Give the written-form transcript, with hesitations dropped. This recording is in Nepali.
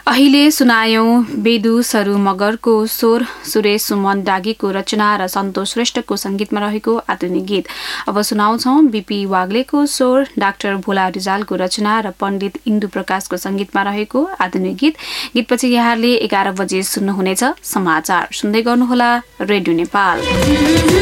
अहिले सुनायौं बेदु सरू मगरको स्वर, सुरेश सुमन डागीको रचना र सन्तोष श्रेष्ठको संगीतमा रहेको आधुनिक गीत। अब सुनाउँछौ बीपी वाग्लेको स्वर, डाक्टर भोला रिजालको रचना र पण्डित इन्दु प्रकाशको संगीतमा रहेको आधुनिक गीत। गीतपछि यहाँले 11 बजे सुन्नुहुनेछ समाचार। सुन्दै गर्नुहोला रेडियो नेपाल।